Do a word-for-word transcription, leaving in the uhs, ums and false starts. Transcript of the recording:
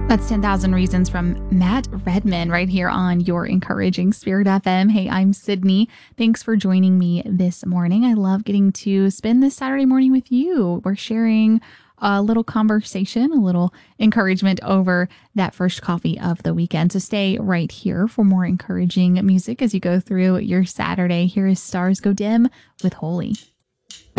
That's ten thousand Reasons from Matt Redman right here on your Encouraging Spirit F M. Hey, I'm Sydney. Thanks for joining me this morning. I love getting to spend this Saturday morning with you. We're sharing a little conversation, a little encouragement over that first coffee of the weekend. So stay right here for more encouraging music as you go through your Saturday. Here is Stars Go Dim with Holy.